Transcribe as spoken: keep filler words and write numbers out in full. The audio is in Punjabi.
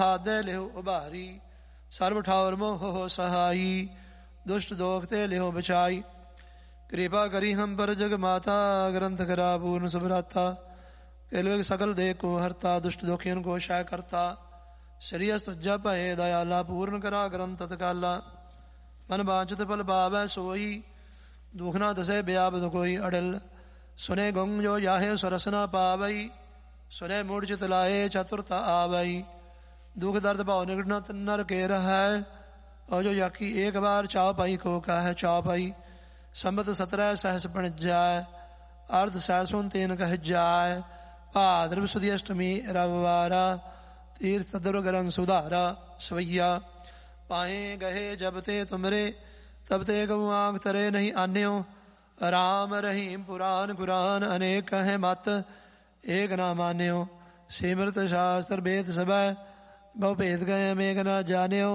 ਹਾਦੇ ਲਿਓ ਉਭਾਰੀ, ਸਰਬ ਠਾਉਰ ਮੋਹ ਸਹਾਈ, ਦੁਸ਼ਟ ਦੋਖ ਤੇ ਲਿਓ ਬਚਾਈ। ਕਿਰਪਾ ਕਰੀ ਹਮ ਪਰ ਜਗ ਮਾਤਾ, ਗ੍ਰੰਥ ਕਰਾ ਪੂਰਨ ਸੁਭਰਾਤਾ। ਕਿਲਵੇਗ ਸਕਲ ਦੇ ਕੋ ਹਰਤਾ, ਦੁਸ਼ਟ ਦੋਖੀਨ ਕੋ ਸ਼ੈ ਕਰਤਾ। ਸ੍ਰੀ ਅਸਤੁਜਾ ਭਏ ਦਇਆਲਾ, ਪੂਰਨ ਕਰਾ ਗ੍ਰੰਥ ਤਤਕਾਲਾ। ਮਨ ਬਾਂਛਤ ਫਲ ਪਾਵੈ ਸੋਈ, ਦੁਖ ਨਾ ਦਸੈ ਬਿਆਬਦ ਕੋਈ ਅੜਲ। ਸੁਨੇ ਗੁੰਗ ਜੋ ਜਾਹੇ ਸਰਸ ਨਾ ਪਾਵਈ, ਸੁਨੇ ਮੂੜ ਚਿਤ ਲਾਏ ਚਤੁਰਤਾ ਆਵਈ। ਦੁਖ ਦਰਦ ਭਾਉ ਨਿਕਟ ਨ ਨਰ ਕੇ ਰਹੈ, ਔ ਜੋ ਜਾਕੀ ਏਕ ਬਾਰ ਚਾਉ ਪਾਈ ਕੋ ਕਹਿ ਚਾਉ ਪਾਈ। ਸੰਬਤ ਸਤਰੈ ਸਹਸ ਪਣ ਜਾਇ, ਅਰਧ ਸਹਿਸੁਨ ਤੇਨ ਕਹਿ ਜਾਇ। ਭਾਦਰਵ ਸੁਦੀ ਅਸ਼ਟਮੀ ਰਵਿਵਾਰਾ, ਤੀਰਥ ਸਦਰ ਗਰੰਗ ਸੁਧਾਰਾ। ਸਵਈਆ ਪਾਏ ਗਏ ਜਬ ਤੇ ਤੁਮਰੇ, ਤਬ ਤੇ ਗਊ ਆਂਖ ਤਰੇ ਨਹੀਂ ਆਨਿਓ। ਰਾਮ ਰਹੀਮ ਪੁਰਾਨ ਕੁਰਾਨ, ਅਨੇਕ ਕਹੇ ਮਤ ਏਕ ਨਾ ਮਾਨਿਓ। ਸਿਮਰਤ ਸ਼ਾਸਤਰ ਬੇਦ ਸਭੈ, ਬਹੁ ਭੇਦ ਗਏ ਅਨੇਕ ਨਾ ਜਾਣਿਓ।